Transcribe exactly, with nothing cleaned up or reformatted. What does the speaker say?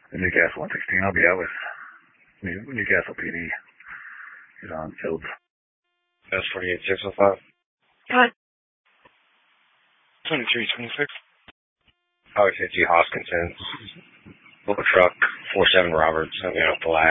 The Newcastle one sixteen, I'll be out with New- Newcastle P D. He's on field. That's forty-eight six oh five. Cut. twenty-three twenty-six. Highway fifty, Hoskinson. Little truck, four seven Roberts, sent me off the lag.